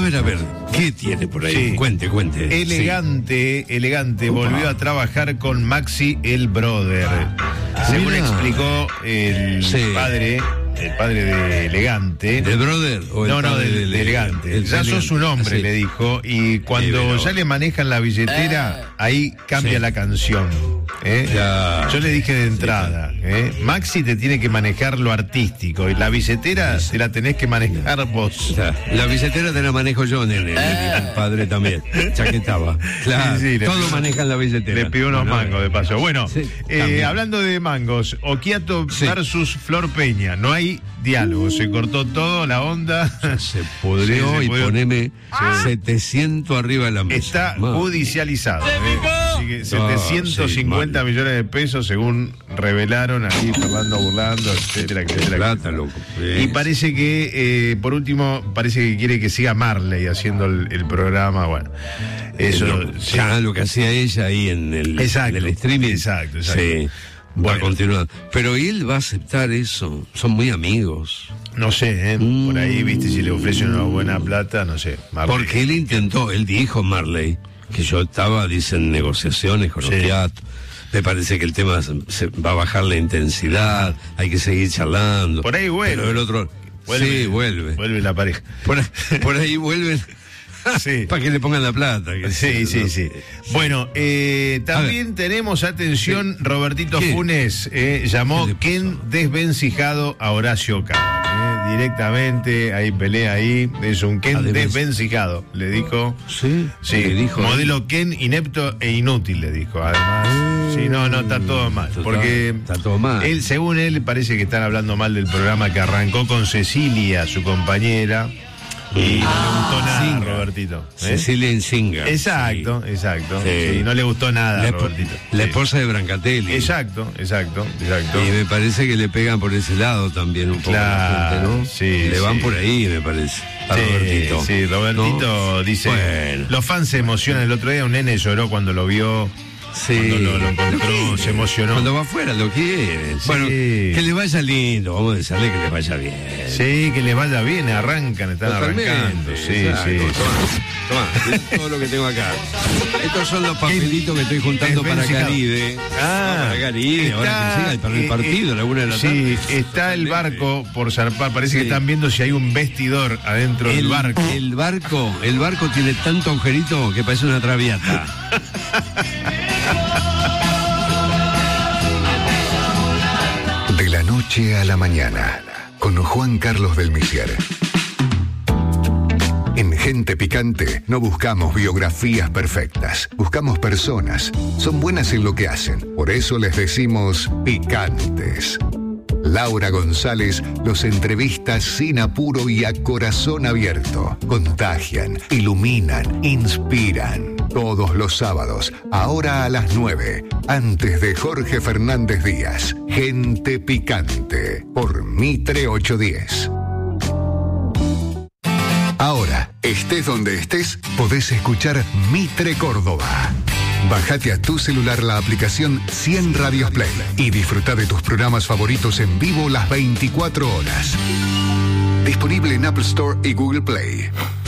ver, ¿qué tiene por ahí? Sí. Cuente. Elegante, volvió a trabajar con Maxi el Brother. Según Mira. explicó el padre de Elegante. ¿De Brother? ¿O el No, padre de Elegante. Ya sos un hombre, sí. le dijo. Y cuando ya le manejan la billetera, ahí cambia la canción. Ya. Yo le dije de entrada, Maxi te tiene que manejar lo artístico y la billetera te la tenés que manejar vos. La billetera te la manejo yo, nene. El padre también. Ya que estaba. Claro. Sí, todo manejan la billetera. Le pidió unos mangos de paso. Bueno, Sí, también. hablando de mangos, Occhiato versus Flor Peña. No hay diálogo, se cortó todo, la onda. Se pudrió Sí, y pudrió. poneme 700 arriba de la mesa. Está Mamá. judicializado. Así que 750 sí, millones de pesos, según revelaron ahí, Fernando Burlando, etcétera. Plata, loco. Y parece que, por último, parece que quiere que siga Marley haciendo el programa. Bueno, eso. Ya lo que hacía ella ahí en el streaming. Exacto. Sí. Va a continuar. Pero ¿y él va a aceptar eso? Son muy amigos. No sé, por ahí, viste, si le ofrecen una buena plata, no sé. Marley. Porque él dijo, Marley, que yo estaba, dicen, negociaciones con Occhiato. Me parece que el tema se va a bajar la intensidad, hay que seguir charlando. Por ahí vuelve. Pero el otro... Sí, vuelve. Vuelve la pareja. Por ahí vuelven. Sí. Para que le pongan la plata. Sí. Bueno, también tenemos, atención, Robertito ¿Qué? Funes llamó ¿Qué le pasó? Ken desvencijado a Horacio Carr. Directamente, hay pelea ahí, es un Ken desvencijado, le dijo. Sí, le dijo. Modelo Ken inepto e inútil, le dijo. Además, sí, no, está todo mal. Porque está todo mal. Él, según él, parece que están hablando mal del programa que arrancó con Cecilia, su compañera. Y no le gustó nada, Singa. Robertito. Cecilia Enzinga. Exacto. Sí. Sí, no le gustó nada, La Robertito. La esposa de Brancatelli. Exacto. Y me parece que le pegan por ese lado también un poco a la gente, ¿no? Sí, le van sí. por ahí, me parece. A Robertito. Sí, Robertito ¿no? dice. Bueno. Los fans se emocionan. El otro día un nene lloró cuando lo vio. Sí. Cuando lo encontró, se emocionó. Cuando va afuera lo quiere. Sí. Bueno, que le vaya lindo, vamos a decirle que le vaya bien. Sí, que les vaya bien, están Totalmente, arrancando. exacto. Toma, todo lo que tengo acá. Estos son los papelitos que estoy juntando para Caribe. Para Caribe, ahora que siga para el partido a la 1 de la tarde. Sí, está el barco por zarpar. Parece que están viendo si hay un vestidor adentro del barco. El barco tiene tanto agujerito que parece una traviata. De la noche a la mañana, con Juan Carlos del Misier. En Gente Picante no buscamos biografías perfectas, buscamos personas. Son buenas en lo que hacen, por eso les decimos picantes. Laura González los entrevista sin apuro y a corazón abierto. Contagian, iluminan, inspiran. Todos los sábados, ahora a las 9, antes de Jorge Fernández Díaz. Gente Picante, por Mitre 810. Ahora, estés donde estés, podés escuchar Mitre Córdoba. Bájate a tu celular la aplicación 100 Radios Play y disfruta de tus programas favoritos en vivo las 24 horas. Disponible en Apple Store y Google Play.